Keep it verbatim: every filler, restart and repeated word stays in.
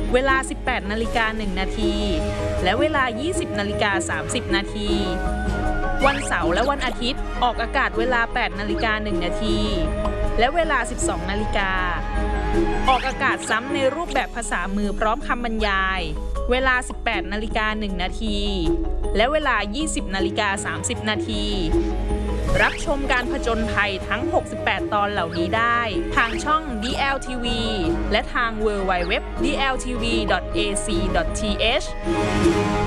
เวลา สิบแปดนาฬิกาหนึ่งนาทีและเวลา ยี่สิบนาฬิกาสามสิบนาทีวันเสาร์และวันอาทิตย์ออกอากาศเวลา แปดนาฬิกาหนึ่งนาทีและเวลา สิบสองนาฬิกาออกอากาศซ้ำในรูปแบบภาษามือพร้อมคำบรรยายเวลา สิบแปดนาฬิกาหนึ่งนาทีและเวลา ยี่สิบนาฬิกาสามสิบนาทีรับชมการผจญภัยทั้ง หกสิบแปด ตอนเหล่านี้ได้ทางช่อง ดี แอล ที วี และทาง ดับเบิลยู ดับเบิลยู ดับเบิลยู ดอท ดี แอล ที วี ดอท เอ ซี ดอท ที เอช